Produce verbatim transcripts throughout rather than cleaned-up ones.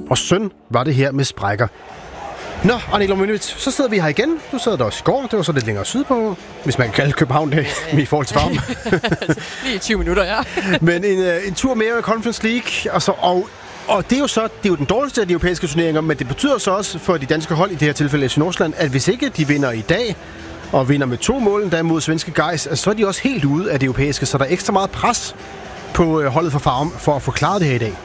og søn var det her med sprækker. Nå, Annie Lomønitz, så sidder vi her igen. Du sad der også i går. Det var så lidt længere sydpå, hvis man kan kalde København det, i forhold til varme. Lige tyve minutter, ja. Men en, en tur mere i Conference League, og, så, og, og det er jo så det er jo den dårligste af de europæiske turneringer, men det betyder så også for de danske hold, i det her tilfælde F C Nordsjælland, at hvis ikke de vinder i dag, og vinder med to mål, der mod svenske Gais, så er de også helt ude af det europæiske, så der er ekstra meget pres på holdet for Farum for at få klaret det her i dag.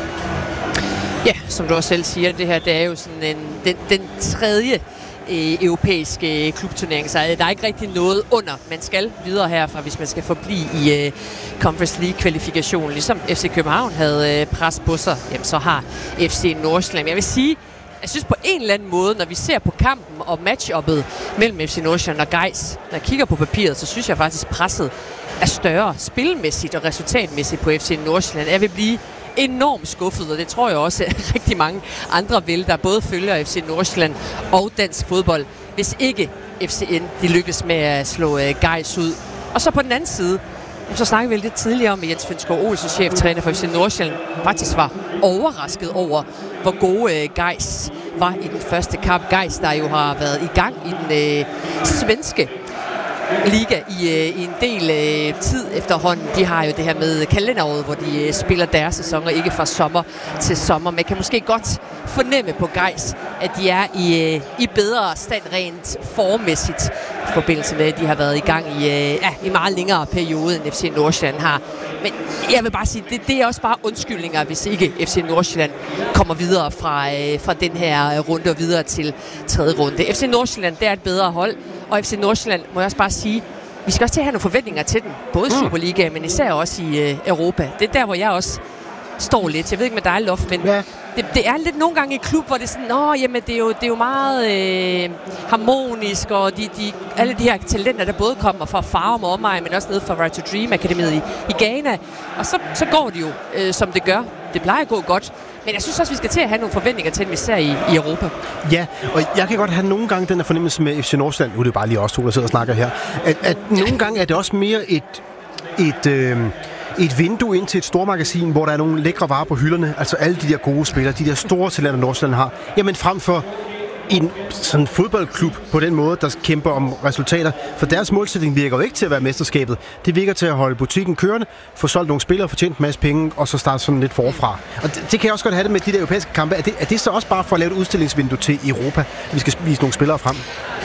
Ja, som du også selv siger, det her det er jo sådan en, den, den tredje øh, europæiske klubturnering, så der er ikke rigtig noget under. Man skal videre herfra, hvis man skal forblive i øh, Conference League-kvalifikationen. Ligesom F C København havde øh, pres på sig, jamen, så har F C Nordsjælland. Jeg vil sige, jeg synes på en eller anden måde, når vi ser på kampen og match-uppet mellem F C Nordsjælland og Gais, når jeg kigger på papiret, så synes jeg faktisk, presset er større spilmæssigt og resultatmæssigt på F C Nordsjælland. Jeg vil blive enormt skuffet, og det tror jeg også at rigtig mange andre vil, der både følger F C Nordsjælland og dansk fodbold, hvis ikke F C N de lykkes med at slå uh, Gais ud. Og så på den anden side, så snakkede vi lidt tidligere om, at Jens Fynskov Olsen, cheftræner for F C Nordsjælland, faktisk var overrasket over, hvor gode uh, Gais var i den første kamp. Gais, der jo har været i gang i den uh, svenske liga i, øh, i en del øh, tid efterhånden. De har jo det her med kalenderåret, hvor de øh, spiller deres sæsoner ikke fra sommer til sommer. Man kan måske godt fornemme på Gais, at de er i, øh, i bedre stand rent formmæssigt i forbindelse med, at de har været i gang i, øh, ja, i meget længere periode, end F C Nordsjælland har. Men jeg vil bare sige, det, det er også bare undskyldninger, hvis ikke F C Nordsjælland kommer videre fra, øh, fra den her runde og videre til tredje runde. F C Nordsjælland, det er et bedre hold, og F C Nordsjælland, må jeg også bare sige, vi skal også til at have nogle forventninger til den. Både i Superligaen, men især også i øh, Europa. Det er der, hvor jeg også står lidt. Jeg ved ikke med dig, Lof, men ja. det, det er lidt nogle gange i klub, hvor det er sådan, åh, jamen, det er jo, det er jo meget øh, harmonisk, og de, de, alle de her talenter, der både kommer fra Farum og omegn, men også ned fra Right to Dream Akademiet i, i Ghana. Og så, så går det jo, øh, som det gør. Det plejer at gå godt. Men jeg synes også, vi skal til at have nogle forventninger til, at vi ser i, i Europa. Ja, og jeg kan godt have nogle gange den her fornemmelse med F C Nordsjælland. Nu er det bare lige os to, der sidder og snakker her. At, at nogle gange er det også mere et, et, øh, et vindue ind til et stormagasin, hvor der er nogle lækre varer på hylderne. Altså alle de der gode spillere, de der store talenter, Nordsjælland har. Jamen frem for en sådan fodboldklub på den måde, der kæmper om resultater. For deres målsætning virker jo ikke til at være mesterskabet. Det virker til at holde butikken kørende, få solgt nogle spillere, få tjent en masse penge, og så starte sådan lidt forfra. Og det, det kan jeg også godt have det med de der europæiske kampe. Er det, er det så også bare for at lave et udstillingsvindue til Europa, at vi skal vise nogle spillere frem?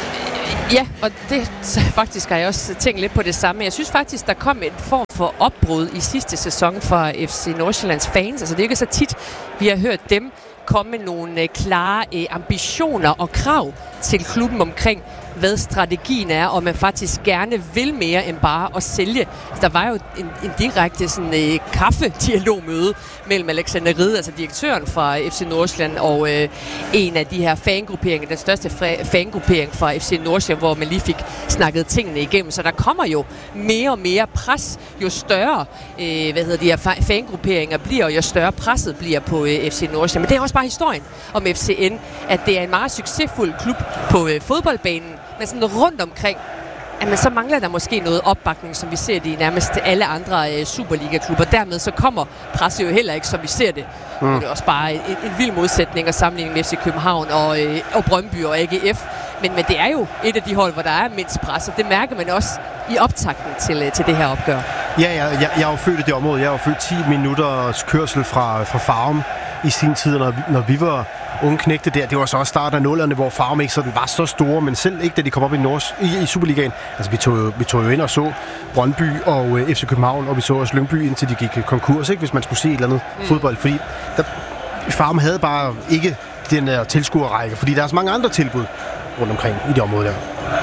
Ja, og det faktisk har jeg også tænkt lidt på det samme. Jeg synes faktisk, der kom en form for opbrud i sidste sæson fra F C Nordsjællands fans. Altså det er ikke så tit, vi har hørt dem komme med nogle øh, klare øh, ambitioner og krav til klubben omkring, hvad strategien er, og man faktisk gerne vil mere end bare at sælge. Der var jo en, en direkte sådan, øh, kaffedialogmøde mellem Alexander Ride, altså direktøren fra F C Nordsjælland, og øh, en af de her fangrupperinger, den største fangruppering fra F C Nordsjælland, hvor man lige fik snakket tingene igennem. Så der kommer jo mere og mere pres, jo større øh, hvad hedder de her fangrupperinger bliver, og jo større presset bliver på øh, F C Nordsjælland. Men det er også bare historien om F C N, at det er en meget succesfuld klub på øh, fodboldbanen, men sådan rundt omkring, jamen, så mangler der måske noget opbakning, som vi ser det i nærmest alle andre øh, Superliga-klubber. Dermed så kommer presset jo heller ikke, som vi ser det. Mm. Det er også bare en, en vild modsætning og sammenligning med F C København og, øh, og Brøndby og A G F. Men, men det er jo et af de hold, hvor der er mindst pres, og det mærker man også i optakten til, til det her opgør. Ja, jeg, jeg, jeg er jo født i det område. Jeg er jo født ti minutters kørsel fra, fra Farum i sin tid, når, når vi var unge knægte der. Det var så også starten af nullerne, hvor Farum ikke sådan var så store, men selv ikke, da de kom op i, Nords, i, i Superligaen. Altså, vi tog, jo, vi tog jo ind og så Brøndby og uh, F C København, og vi så også Lyngby, indtil de gik konkurs, ikke, hvis man skulle se et eller andet mm. fodbold. Fordi der, Farum havde bare ikke den der tilskuerrække, fordi der er så mange andre tilbud rundt omkring i det område der.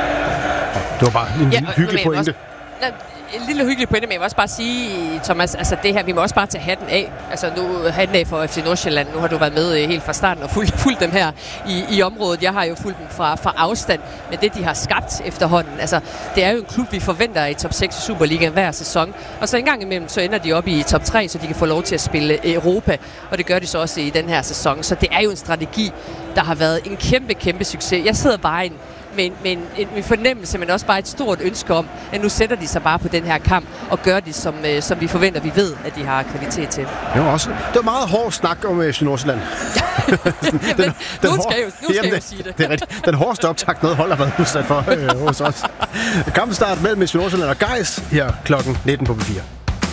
Ja, det var bare en ja, hyggelig pointe. En lille hyggelig pointe, men jeg vil også bare sige, Thomas, altså det her, vi må også bare tage hatten af. Altså nu hatten af for F C Nordsjælland. Nu har du været med helt fra starten og fulgt, fulgt dem her i, i området. Jeg har jo fulgt dem fra, fra afstand med det, de har skabt efterhånden. Altså det er jo en klub, vi forventer i top seks i Superligaen hver sæson. Og så en gang imellem, så ender de op i top tre, så de kan få lov til at spille Europa. Og det gør de så også i den her sæson. Så det er jo en strategi, der har været en kæmpe, kæmpe succes. Jeg sidder bare i en men, men en, en fornemmelse, men også bare et stort ønske om, at nu sætter de sig bare på den her kamp og gør det, som, øh, som vi forventer, vi ved, at de har kvalitet til. Det var også det var meget hård snak om F C Nordsjælland. den, den, nu skal jeg jo, nu skal jamen, jeg jo sige det. Det er rigtigt. Den hårdeste optakt, noget hold har været udsat for øh, hos os. Kampen starter mellem F C Nordsjælland og Gais her klokken nitten på P fire.